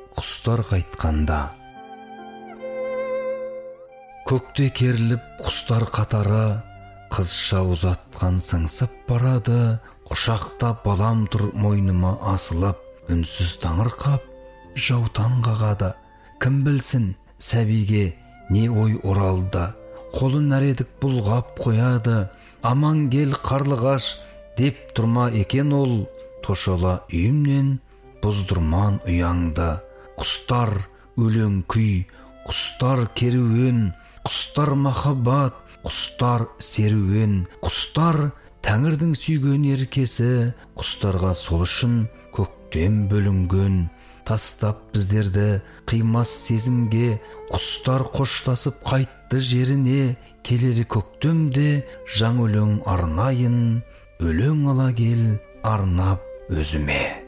құстар қайтқанда. Көкте керіліп құстар қатары, қызша ұзатқан сыңсып барады. Құшақта балам тұр мойныма асылып, үнсіз таңырқап жаутаң қағады. Кім білсін сәбиге не ой оралды, қолын әредік бұлғап қояды. Аман кел қарлығаш деп тұрма екен ол, тошала үйімнен бұздырман ұяңды. Құстар өлең күй, құстар керуен, құстар махаббат, құстар серуен. Құстар Тәңірдің сүйген еркесі, құстарға сол үшін көктем бөлінген. Тастап біздерді қимас сезімге, құстар қоштасып қайтты жеріне. Келері көктемде жаңа өлең арнайын, өлең ала кел арнап өзіме.